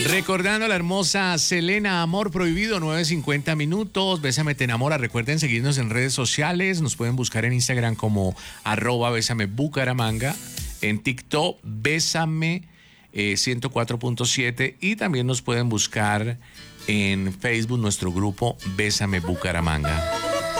Recordando a la hermosa Selena, Amor Prohibido, 9:50 minutos. Bésame, te enamora. Recuerden seguirnos en redes sociales. Nos pueden buscar en Instagram como @bésamebucaramanga. En TikTok, Bésame 104.7. Y también nos pueden buscar en Facebook, nuestro grupo Bésame Bucaramanga.